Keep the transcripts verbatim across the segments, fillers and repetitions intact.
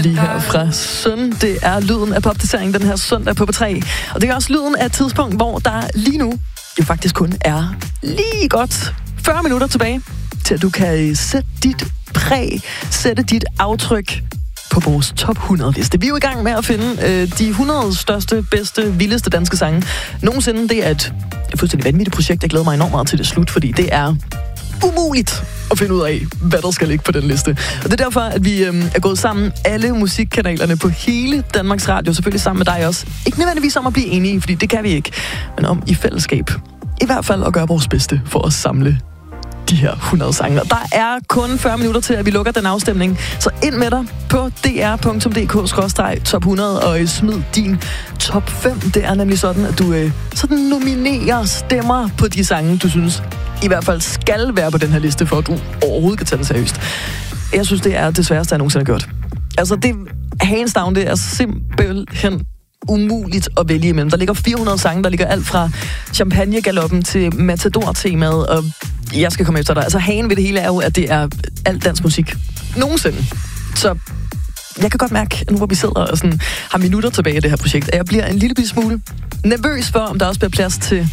lige her fra Søn. Det er lyden af popdatering den her søndag på P tre. Og det er også lyden af et tidspunkt, hvor der lige nu jo faktisk kun er lige godt fyrre minutter tilbage, til at du kan sætte dit præg, sætte dit aftryk på vores top hundrede-liste. Vi er jo i gang med at finde øh, de hundrede største, bedste, vildeste danske sange nogensinde. Det er et fuldstændig vanvittigt projekt. Jeg glæder mig enormt meget til det slut, fordi det er umuligt at finde ud af, hvad der skal ligge på den liste. Og det er derfor, at vi øhm, er gået sammen, alle musikkanalerne på hele Danmarks Radio, selvfølgelig sammen med dig også. Ikke nødvendigvis om at blive enige, fordi det kan vi ikke, men om i fællesskab. I hvert fald at gøre vores bedste for at samle de her hundrede sange. Og der er kun fyrre minutter til, at vi lukker den afstemning. Så ind med dig på d r punktum d k skråstreg top hundrede og smid din top fem. Det er nemlig sådan, at du øh, sådan nominerer stemmer på de sange, du synes i hvert fald skal være på den her liste, for at du overhovedet kan tage den seriøst. Jeg synes, det er det sværeste, jeg nogensinde har gjort. Altså, det hands down, det er simpelthen umuligt at vælge imellem. Der ligger fire hundrede sange, der ligger alt fra Champagne-galoppen til Matador-temaet, og jeg skal komme efter dig. Altså, hagen ved det hele er jo, at det er alt dansk musik. Nogensinde. Så jeg kan godt mærke, nu hvor vi sidder og sådan, har minutter tilbage i det her projekt, at jeg bliver en lille smule nervøs for, om der også bliver plads til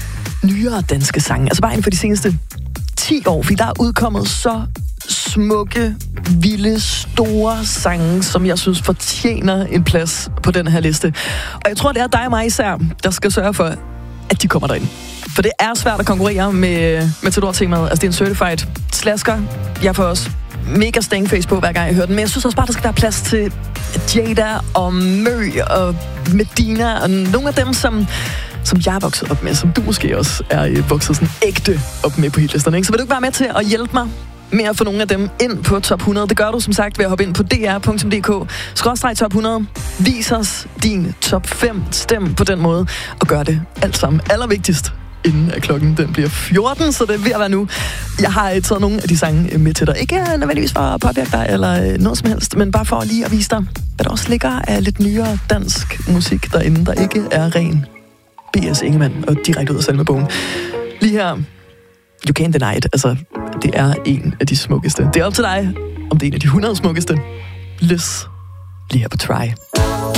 nyere danske sange. Altså bare inden for de seneste ti år, fordi der er udkommet så smukke, vilde, store sange, som jeg synes fortjener en plads på den her liste. Og jeg tror, det er dig og mig især, der skal sørge for, at de kommer derind. For det er svært at konkurrere med Matador-temaet. Altså, det er en certified slasker. Jeg får også mega stangface på, hver gang jeg hører den. Men jeg synes også bare, der skal være plads til Jada og Mø og Medina og nogle af dem, som som jeg er vokset op med, som du måske også er vokset sådan ægte op med på hitlisterne, ikke? Så vil du ikke være med til at hjælpe mig med at få nogle af dem ind på top hundrede? Det gør du som sagt ved at hoppe ind på d r punktum d k skråstreg top hundrede. Vis os din top fem. Stem på den måde, og gør det alt sammen allervigtigst, inden at klokken den bliver fjorten, så det er ved at være nu. Jeg har taget nogle af de sange med til dig. Ikke nødvendigvis for at påvirke dig eller noget som helst, men bare for lige at vise dig, hvad der også ligger af lidt nyere dansk musik derinde, der ikke er ren B S. Ingemann og direkte ud af salmebogen. Lige her, You Can't Deny It. Altså, det er en af de smukkeste. Det er op til dig, om det er en af de hundrede smukkeste. Liz, lige her på Try.